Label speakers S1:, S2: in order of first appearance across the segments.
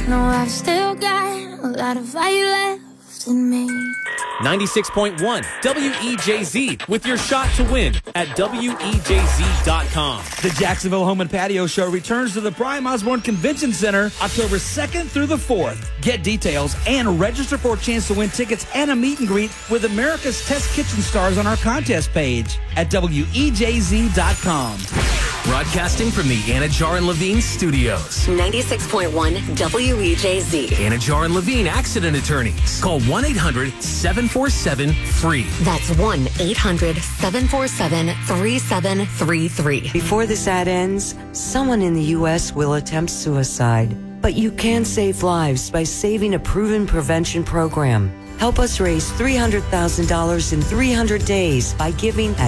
S1: No, I've still got a lot of fire left in me.
S2: 96.1 WEJZ with your shot to win at WEJZ.com.
S3: The Jacksonville Home and Patio Show returns to the Prime Osborne Convention Center October 2nd through the 4th. Get details and register for a chance to win tickets and a meet and greet with America's Test Kitchen stars on our contest page at WEJZ.com.
S4: Broadcasting from the Anajar and Levine studios.
S5: 96.1 WEJZ.
S4: Anajar and Levine Accident Attorneys. Call 1-800-747-FREE.
S5: That's 1-800-747-3733.
S6: Before this ad ends, someone in the U.S. will attempt suicide. But you can save lives by saving a proven prevention program. Help us raise $300,000 in 300 days by giving at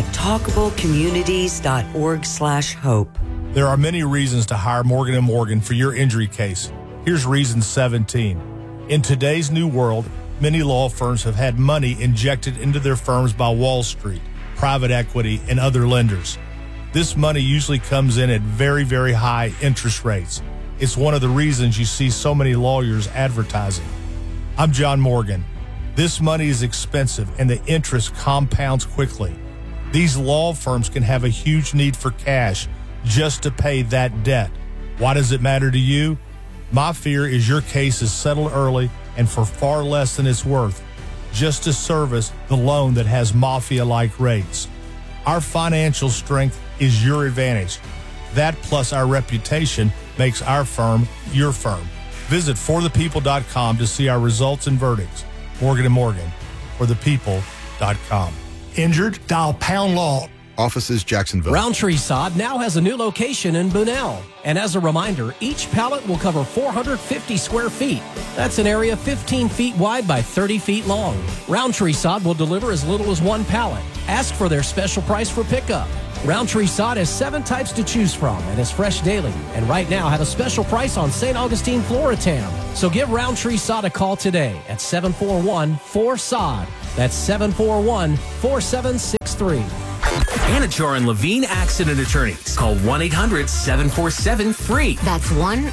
S6: talkablecommunities.org/hope.
S7: There are many reasons to hire Morgan & Morgan for your injury case. Here's reason 17. In today's new world, many law firms have had money injected into their firms by Wall Street, private equity, and other lenders. This money usually comes in at very, very high interest rates. It's one of the reasons you see so many lawyers advertising. I'm John Morgan. This money is expensive and the interest compounds quickly. These law firms can have a huge need for cash just to pay that debt. Why does it matter to you? My fear is your case is settled early and for far less than it's worth, just to service the loan that has mafia-like rates. Our financial strength is your advantage. That plus our reputation makes our firm your firm. Visit forthepeople.com to see our results and verdicts. Morgan & Morgan, forthepeople.com. Injured? Dial pound law.
S8: Offices Jacksonville.
S9: Roundtree Sod now has a new location in Bunnell. And as a reminder, each pallet will cover 450 square feet. That's an area 15 feet wide by 30 feet long. Roundtree Sod will deliver as little as one pallet. Ask for their special price for pickup. Roundtree Sod has 7 types to choose from and is fresh daily. And right now have a special price on St. Augustine Floratam. So give Roundtree Sod a call today at 741-4SOD. That's 741-4763.
S4: Anajar and Levine Accident Attorneys. Call 1-800-747-FREE.
S5: That's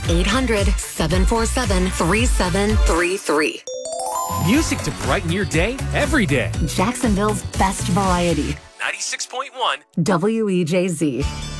S5: 1-800-747-3733.
S2: Music to brighten your day every day.
S5: Jacksonville's best variety.
S4: 96.1
S5: WEJZ.